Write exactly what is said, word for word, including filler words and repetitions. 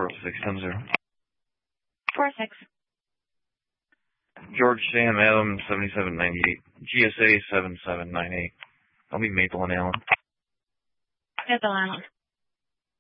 four oh six ten zero. four six. George Sam Adam seventy-seven ninety-eight. G S A seven seven nine eight. I'll be Maple and Allen. Maple Allen.